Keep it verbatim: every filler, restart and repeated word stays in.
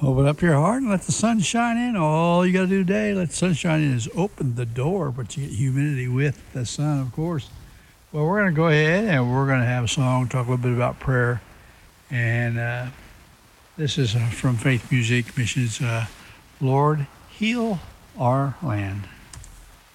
Open up your heart and let the sun shine in. All you got to do today, let the sun shine in, is open the door, but you get humidity with the sun, of course. Well, we're going to go ahead and we're going to have a song, talk a little bit about prayer. And uh, this is uh, from Faith Music Missions, uh, Lord, Heal Our Land.